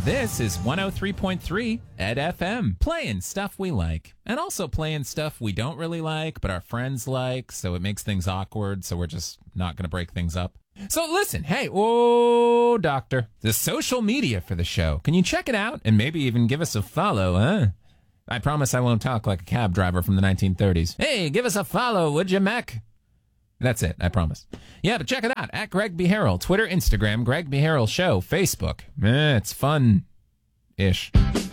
This is 103.3 Ed FM, playing stuff we like, and also playing stuff we don't really like, but our friends like, so it makes things awkward, so we're just not going to break things up. So listen, hey, doctor, the social media for the show. Can you check it out and maybe even give us a follow, huh? I promise I won't talk like a cab driver from the 1930s. Hey, give us a follow, would you, Mac? That's it, I promise. Yeah, but check it out, at Greg B. Harrell, Twitter, Instagram, Greg B. Harrell Show, Facebook. It's fun-ish.